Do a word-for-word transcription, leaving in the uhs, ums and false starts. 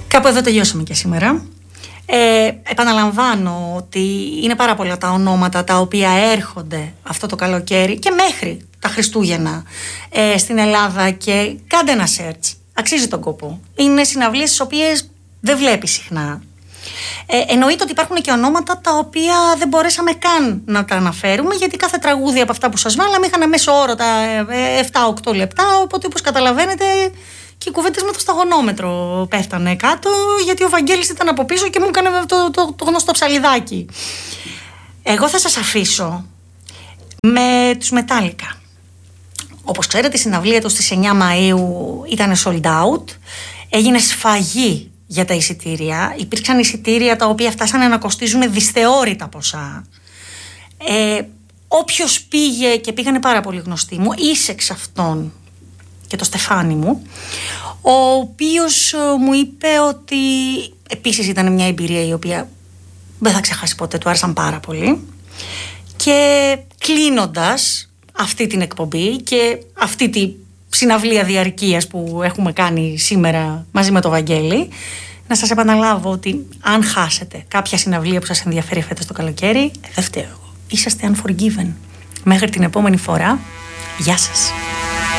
Κάπου εδώ τελειώσαμε και σήμερα. Ε, επαναλαμβάνω ότι είναι πάρα πολλά τα ονόματα τα οποία έρχονται αυτό το καλοκαίρι και μέχρι τα Χριστούγεννα ε, στην Ελλάδα, και κάντε ένα search. Αξίζει τον κόπο. Είναι συναυλίες τις οποίες δεν βλέπεις συχνά. Ε, εννοείται ότι υπάρχουν και ονόματα τα οποία δεν μπορέσαμε καν να τα αναφέρουμε, γιατί κάθε τραγούδι από αυτά που σας βάλαμε είχαν μέσο όρο τα επτά οκτώ λεπτά, οπότε όπως καταλαβαίνετε και οι κουβέντες με το σταγονόμετρο πέφτανε κάτω, γιατί ο Βαγγέλης ήταν από πίσω και μου έκανε το, το, το γνωστό ψαλιδάκι. Εγώ θα σας αφήσω με τους Metallica. Όπως ξέρετε, η συναυλία τους στις εννιά Μαΐου ήταν sold out. Έγινε σφαγή για τα εισιτήρια. Υπήρξαν εισιτήρια τα οποία φτάσανε να κοστίζουν δυσθεώρητα ποσά. Ε, όποιος πήγε, και πήγανε πάρα πολύ γνωστοί μου, Ίσεξ αυτόν και το Στεφάνι μου, ο οποίος μου είπε ότι επίσης ήταν μια εμπειρία η οποία δεν θα ξεχάσει ποτέ, του άρεσαν πάρα πολύ. Και κλείνοντας αυτή την εκπομπή και αυτή τη συναυλία διαρκείας που έχουμε κάνει σήμερα μαζί με το Βαγγέλη, να σας επαναλάβω ότι αν χάσετε κάποια συναυλία που σας ενδιαφέρει φέτος το καλοκαίρι, δεν φταίω εγώ. Είσαστε unforgiven. Μέχρι την επόμενη φορά, γεια σας.